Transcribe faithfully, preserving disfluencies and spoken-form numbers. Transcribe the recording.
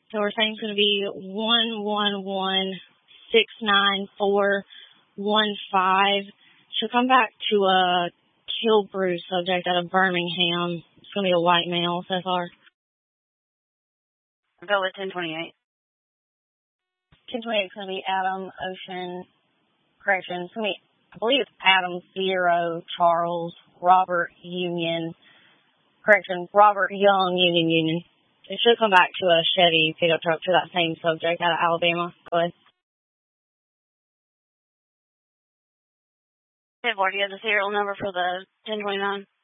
So we're saying it's going to be one one one six nine four one five. She'll come back to a Kilbrew subject out of Birmingham. It's going to be a white male so far. I'll go with ten twenty-eight. ten twenty-eight is going to be Adam Ocean. Correction. It's going to be, I believe it's Adam Zero Charles Robert Union. Correction. Robert Young Union Union. It should come back to a Chevy pickup truck to that same subject out of Alabama. Go ahead. Okay, boy, do you have the serial number for the ten twenty-nine?